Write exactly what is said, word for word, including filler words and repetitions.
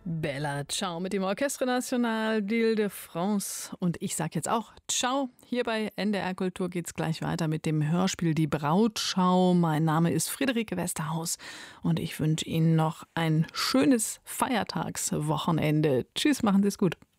Bella Ciao mit dem Orchestre National d'Île-de-France. Und ich sage jetzt auch Ciao. Hier bei N D R Kultur geht's gleich weiter mit dem Hörspiel Die Brautschau. Mein Name ist Friederike Westerhaus und ich wünsche Ihnen noch ein schönes Feiertagswochenende. Tschüss, machen Sie es gut.